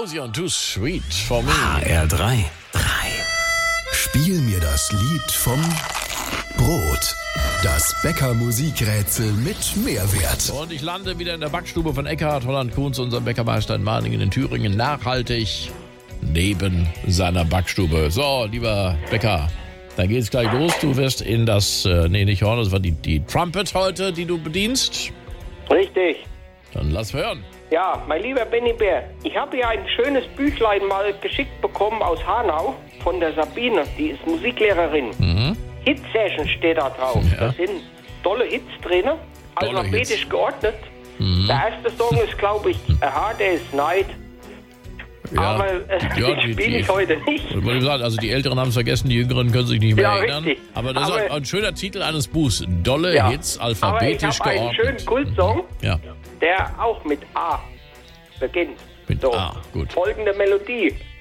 Rosie und Too Sweet for Me. HR3. Spiel mir das Lied vom Brot. Das Bäcker-Musikrätsel mit Mehrwert. Und ich lande wieder in der Backstube von Eckhard Holland-Kunz, unserem Bäckermeister in Mahningen in Thüringen, nachhaltig neben seiner Backstube. So, lieber Bäcker, dann geht's gleich los. Du wirst in das, nicht Horn, das war die Trumpet heute, die du bedienst. Richtig. Dann lass hören. Ja, mein lieber Benny Bär, ich habe hier ein schönes Büchlein mal geschickt bekommen aus Hanau von der Sabine, die ist Musiklehrerin. Hitsession steht da drauf. Ja. Da sind tolle Hits drin, alphabetisch geordnet. Der erste Song ist, glaube ich, A Hard Day's Night. Aber den spiele ich heute nicht. Also die Älteren haben es vergessen, die Jüngeren können sich nicht mehr erinnern. Richtig. Aber das ist ein schöner Titel eines Buchs. Dolle Hits, alphabetisch aber ich habe einen schönen Kultsong, Ja. der auch mit A beginnt. Mit A, gut. Folgende Melodie.